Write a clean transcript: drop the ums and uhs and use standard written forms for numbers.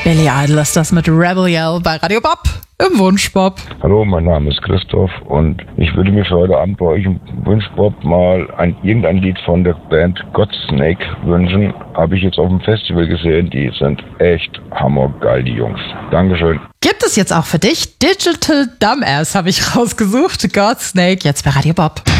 Billy Idol ist das mit Rebel Yell bei Radio Bob im Wunschbob. Hallo, mein Name ist Christoph und ich würde mir für heute Abend bei euch im Wunschbob mal irgendein Lied von der Band Godsnake wünschen. Habe ich jetzt auf dem Festival gesehen, die sind echt hammergeil, die Jungs. Dankeschön. Gibt es jetzt auch für dich Digital Dumbass, habe ich rausgesucht. Godsnake, jetzt bei Radio Bob.